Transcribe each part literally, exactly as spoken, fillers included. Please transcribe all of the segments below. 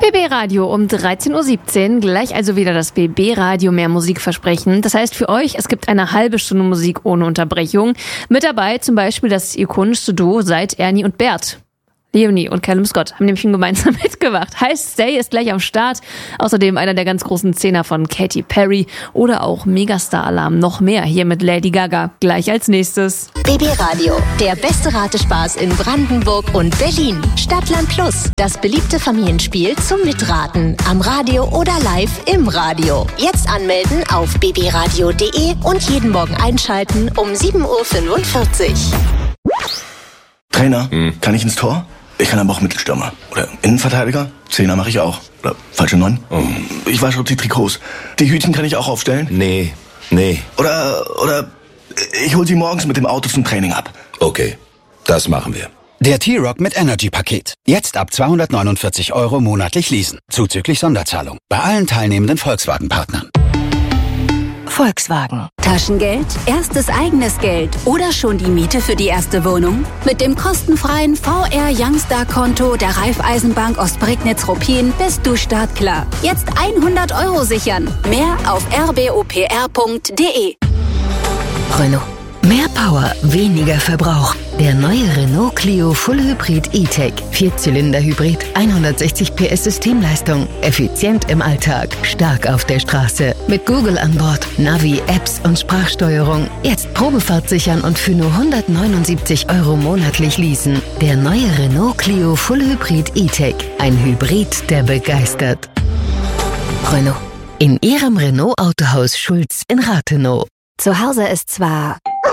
B B-Radio um dreizehn Uhr siebzehn, gleich also wieder das B B-Radio mehr Musikversprechen. Das heißt für euch, es gibt eine halbe Stunde Musik ohne Unterbrechung. Mit dabei zum Beispiel das ikonische Duo seit Ernie und Bert. Leonie und Callum Scott haben nämlich gemeinsam mitgemacht. Heißt Stay ist gleich am Start. Außerdem einer der ganz großen Zehner von Katy Perry oder auch Megastar-Alarm. Noch mehr hier mit Lady Gaga. Gleich als nächstes. B B-Radio, der beste Ratespaß in Brandenburg und Berlin. Stadtland Plus, das beliebte Familienspiel zum Mitraten. Am Radio oder live im Radio. Jetzt anmelden auf b b radio punkt d e und jeden Morgen einschalten um sieben Uhr fünfundvierzig. Trainer, hm. kann ich ins Tor? Ich kann aber auch Mittelstürmer. Oder Innenverteidiger. Zehner mache ich auch. Oder falsche Neun. Oh. Ich wasche die Trikots. Die Hütchen kann ich auch aufstellen. Nee, nee. Oder, oder ich hol sie morgens mit dem Auto zum Training ab. Okay, das machen wir. Der T-Rock mit Energy-Paket. Jetzt ab zweihundertneunundvierzig Euro monatlich leasen. Zuzüglich Sonderzahlung. Bei allen teilnehmenden Volkswagen-Partnern. Volkswagen. Taschengeld, erstes eigenes Geld oder schon die Miete für die erste Wohnung? Mit dem kostenfreien V R Youngstar-Konto der Raiffeisenbank Ostprignitz-Ruppin bist du startklar. Jetzt hundert Euro sichern. Mehr auf r b o p r punkt d e. Renault. Mehr Power, weniger Verbrauch. Der neue Renault Clio Full Hybrid E-Tech. Vierzylinder-Hybrid, hundertsechzig P S Systemleistung. Effizient im Alltag, stark auf der Straße. Mit Google an Bord, Navi, Apps und Sprachsteuerung. Jetzt Probefahrt sichern und für nur hundertneunundsiebzig Euro monatlich leasen. Der neue Renault Clio Full Hybrid E-Tech. Ein Hybrid, der begeistert. Renault. In Ihrem Renault Autohaus Schulz in Rathenow. Zu Hause ist zwar...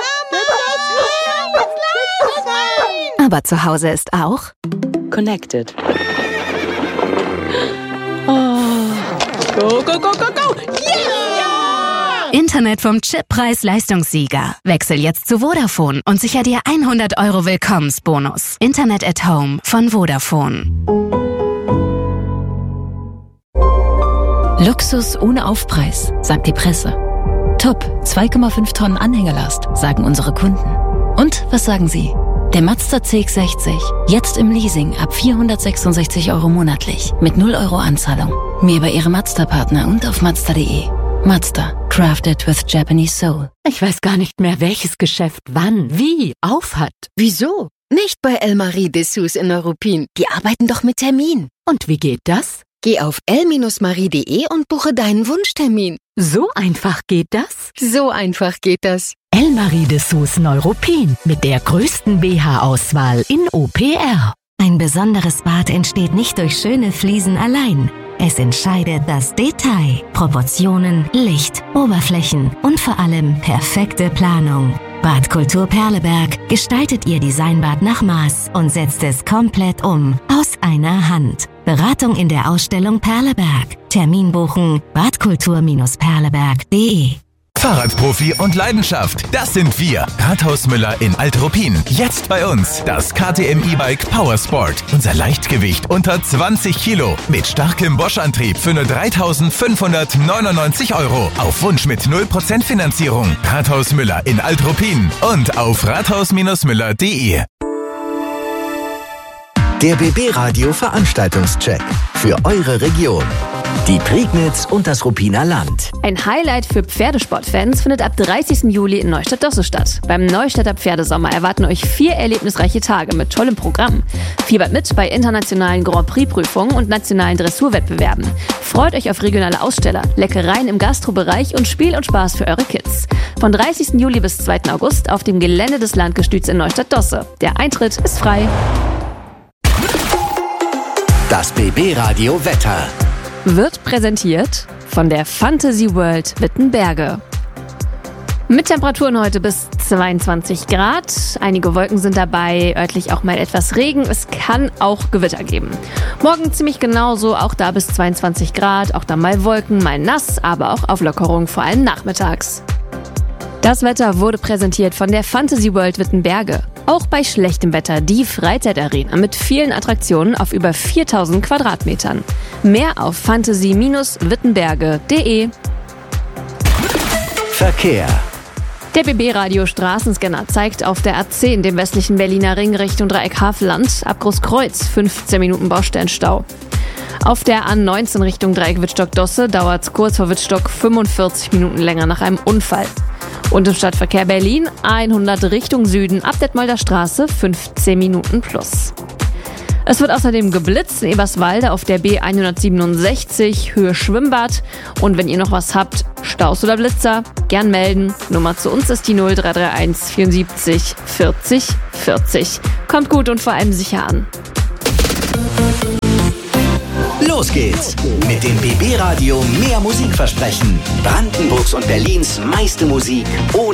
Aber zu Hause ist auch... Connected. Oh. Go, go, go, go, go! Yeah! Internet vom Chip Preis-Leistungssieger. Wechsel jetzt zu Vodafone und sicher dir hundert Euro Willkommensbonus. Internet at Home von Vodafone. Luxus ohne Aufpreis, sagt die Presse. Top, zwei Komma fünf Tonnen Anhängerlast, sagen unsere Kunden. Und was sagen Sie? Der Mazda C X sechzig, jetzt im Leasing ab vierhundertsechsundsechzig Euro monatlich, mit null Euro Anzahlung. Mehr bei Ihrem Mazda-Partner und auf mazda punkt d e. Mazda, crafted with Japanese soul. Ich weiß gar nicht mehr, welches Geschäft wann, wie, aufhat. Wieso? Nicht bei Elmarie Dessous in Neuruppin. Die arbeiten doch mit Termin. Und wie geht das? Geh auf el marie punkt d e und buche deinen Wunschtermin. So einfach geht das? So einfach geht das. Elmarie Dessous Neuruppin mit der größten B H-Auswahl in O P R. Ein besonderes Bad entsteht nicht durch schöne Fliesen allein. Es entscheidet das Detail, Proportionen, Licht, Oberflächen und vor allem perfekte Planung. Badkultur Perleberg gestaltet Ihr Designbad nach Maß und setzt es komplett um, aus einer Hand. Beratung in der Ausstellung Perleberg. Termin buchen badkultur perleberg punkt d e. Fahrradprofi und Leidenschaft, das sind wir. Rathaus Müller in Alt-Ruppin. Jetzt bei uns das K T M E-Bike Powersport. Unser Leichtgewicht unter zwanzig Kilo. Mit starkem Bosch-Antrieb für nur dreitausendfünfhundertneunundneunzig Euro. Auf Wunsch mit null Prozent Finanzierung. Rathaus Müller in Alt-Ruppin und auf rathaus Müller punkt d e. Der B B-Radio Veranstaltungscheck für eure Region. Die Prignitz und das Ruppiner Land. Ein Highlight für Pferdesportfans findet ab dreißigsten Juli in Neustadt-Dosse statt. Beim Neustädter Pferdesommer erwarten euch vier erlebnisreiche Tage mit tollem Programm. Fiebert mit bei internationalen Grand Prix-Prüfungen und nationalen Dressurwettbewerben. Freut euch auf regionale Aussteller, Leckereien im Gastrobereich und Spiel und Spaß für eure Kids. Von dreißigsten Juli bis zweiten August auf dem Gelände des Landgestüts in Neustadt-Dosse. Der Eintritt ist frei. Das B B-Radio Wetter wird präsentiert von der Fantasy World Wittenberge. Mit Temperaturen heute bis zweiundzwanzig Grad. Einige Wolken sind dabei, örtlich auch mal etwas Regen. Es kann auch Gewitter geben. Morgen ziemlich genauso, auch da bis zweiundzwanzig Grad. Auch da mal Wolken, mal nass, aber auch Auflockerung, vor allem nachmittags. Das Wetter wurde präsentiert von der Fantasy World Wittenberge. Auch bei schlechtem Wetter die Freizeitarena mit vielen Attraktionen auf über viertausend Quadratmetern. Mehr auf fantasy wittenberge punkt d e. Verkehr. Der B B-Radio Straßenscanner zeigt auf der A zehn, dem westlichen Berliner Ring Richtung Dreieck Havelland, ab Großkreuz fünfzehn Minuten Baustellenstau. Auf der A neunzehn Richtung Dreieck Wittstock-Dosse dauert es kurz vor Wittstock fünfundvierzig Minuten länger nach einem Unfall. Und im Stadtverkehr Berlin hundert Richtung Süden ab Detmolder Straße fünfzehn Minuten plus. Es wird außerdem geblitzt in Eberswalde auf der B hundertsiebenundsechzig Höhe Schwimmbad. Und wenn ihr noch was habt, Staus oder Blitzer, gern melden. Nummer zu uns ist die null drei drei eins vierundsiebzig vierzig vierzig. Kommt gut und vor allem sicher an. Los geht's mit dem B B Radio Mehr Musikversprechen. Brandenburgs und Berlins meiste Musik ohne